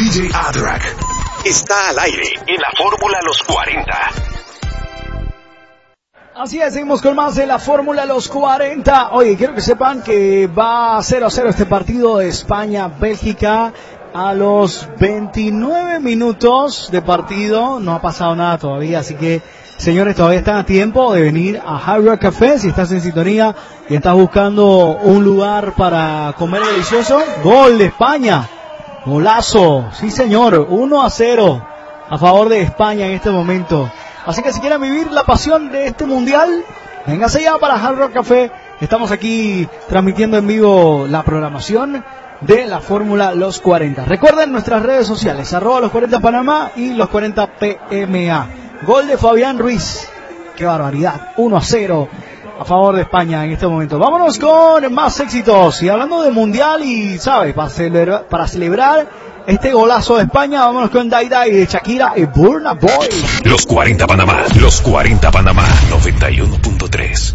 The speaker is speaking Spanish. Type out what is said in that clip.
DJ Adrak está al aire en la Fórmula Los 40. Así es, seguimos con más de la Fórmula Los 40. Oye, quiero que sepan que va 0-0 este partido de España-Bélgica. A los 29 minutos de partido no ha pasado nada todavía, así que señores, todavía están a tiempo de venir a Hard Rock Café si estás en sintonía y estás buscando un lugar para comer delicioso. Gol de España, golazo, sí señor, 1-0 a favor de España en este momento. Así que si quieren vivir la pasión de este mundial, véngase ya para Hard Rock Café. Estamos aquí transmitiendo en vivo la programación de la Fórmula Los 40. Recuerden nuestras redes sociales, @Los 40 Panamá y Los 40 PMA. Gol de Fabián Ruiz. Qué barbaridad. 1-0 a favor de España en este momento. Vámonos con más éxitos. Y hablando de mundial y, ¿sabes? Para celebrar este golazo de España, vámonos con Dai Dai de Shakira y Burna Boy. Los 40 Panamá. Los 40 Panamá 91.3.